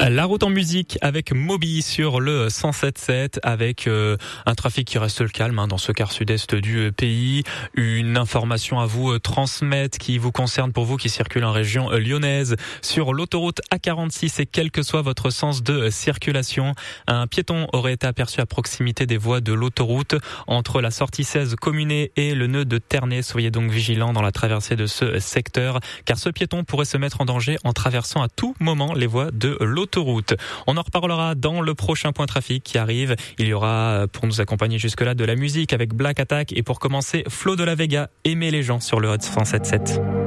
La route en musique avec Moby sur le 107.7 avec un trafic qui reste calme dans ce quart sud-est du pays. Une information à vous transmettre qui vous concerne pour vous qui circulez en région lyonnaise. Sur l'autoroute A46 et quel que soit votre sens de circulation, un piéton aurait été aperçu à proximité des voies de l'autoroute entre la sortie 16 Communé et le nœud de Ternay. Soyez donc vigilants dans la traversée de ce secteur car ce piéton pourrait se mettre en danger en traversant à tout moment les voies de l'autoroute. On en reparlera dans le prochain point trafic qui arrive. Il y aura pour nous accompagner jusque-là de la musique avec Black Attack et pour commencer Flo de la Vega, Aimer les gens sur le Hot 107.7.